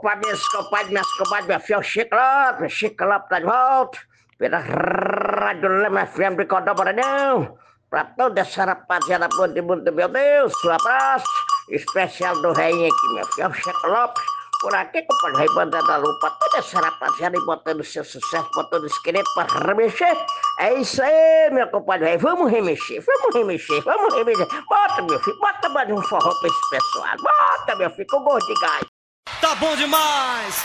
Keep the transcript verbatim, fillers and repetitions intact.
compadre, meus compadres, minhas comadres, meu filho, Chico Lopes, Chico Lopes tá de volta, pela Rádio Lema F M de Cordão Maranhão, pra toda essa rapaziada boa de mundo, meu Deus, um abraço especial do rei aqui, meu filho, Chico Lopes, por aqui, compadre, rei Banda da Lua, pra toda essa rapaziada e botando seu sucesso, botando os queridos pra remexer, é isso aí, meu compadre, rei, vamos remexer, vamos remexer, vamos remexer, bota, meu filho, bota mais um forró pra esse pessoal, bota, meu filho, com gosto de gás. Tá bom demais!